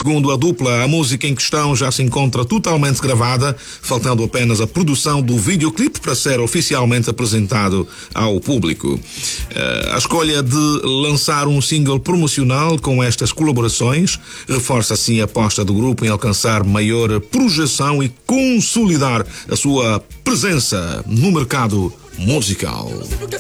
Segundo a dupla, a música em questão já se encontra totalmente gravada, faltando apenas a produção do videoclipe para ser oficialmente apresentado ao público. A escolha de lançar um single promocional com estas colaborações reforça assim a aposta do grupo em alcançar maior projeção e consolidar a sua presença no mercado musical.